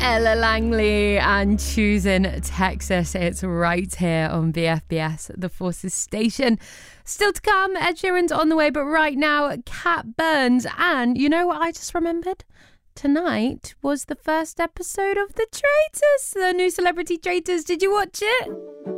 Ella Langley and Choosing Texas. It's right here on BFBS, the Forces station. Still to come, Ed Sheeran's on the way, but right now, Cat Burns. And you know what I just remembered? Tonight was the first episode of The Traitors, the new Celebrity Traitors. Did you watch it?